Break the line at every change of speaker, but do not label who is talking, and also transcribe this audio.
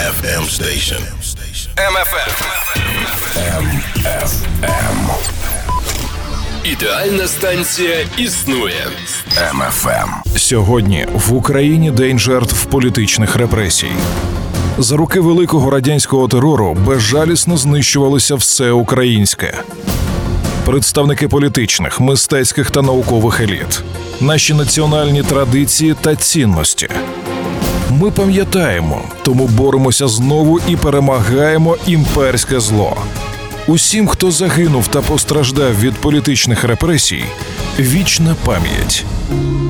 FM station.
MFM. Ідеальна станція існує.
MFM. Сьогодні в Україні день жертв політичних репресій. За роки великого радянського терору безжалісно знищувалося все українське. Представники політичних, мистецьких та наукових еліт. Наші національні традиції та цінності. Ми пам'ятаємо, тому боремося знову і перемагаємо імперське зло. Усім, хто загинув та постраждав від політичних репресій, вічна пам'ять.